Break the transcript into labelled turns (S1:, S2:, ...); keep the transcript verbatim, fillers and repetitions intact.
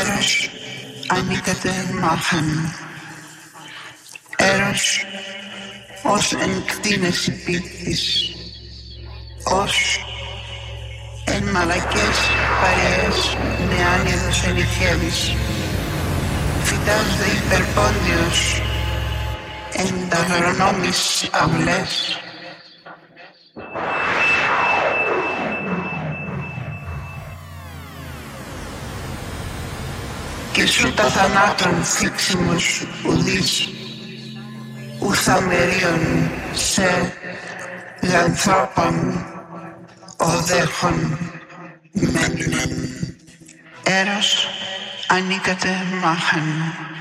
S1: Έρος ανήκατε μάχαν. Έρος ως εν κτίνες πίκτης, ως εν μαλακές παρέες νεάνιδος ελιχεύης. Φυτάς δε υπερπόντιος εν τα αγρονόμης αυλές. Και σου τα θανάτων φύξιμος ουδείς, ουθαμερίων σε λανθρώπων οδέχων μέννεν. Έρος ανήκατε μάχαν.